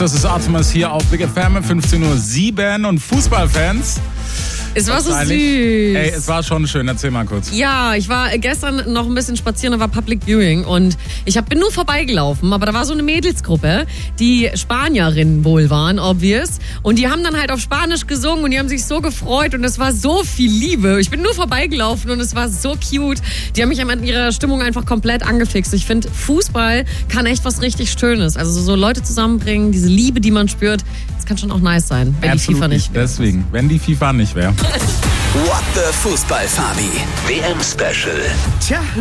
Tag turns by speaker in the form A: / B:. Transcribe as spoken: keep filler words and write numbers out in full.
A: Das ist Artemis hier auf Big F M, fünfzehn Uhr sieben und Fußballfans.
B: Es war so süß.
A: Ey, es war schon schön. Erzähl mal kurz.
B: Ja, ich war gestern noch ein bisschen spazieren, da war Public Viewing und ich hab, bin nur vorbeigelaufen, aber da war so eine Mädelsgruppe, die Spanierinnen wohl waren, obvious. Und die haben dann halt auf Spanisch gesungen und die haben sich so gefreut und es war so viel Liebe. Ich bin nur vorbeigelaufen und es war so cute. Die haben mich an ihrer Stimmung einfach komplett angefixt. Ich finde, Fußball kann echt was richtig Schönes. Also so Leute zusammenbringen, diese Liebe, die man spürt, das kann schon auch nice sein, wenn
A: Absolut
B: die FIFA nicht wäre.
A: Deswegen, wenn die FIFA nicht wäre.
C: What the Fußball, Fabi? W M-Special.
D: Tja,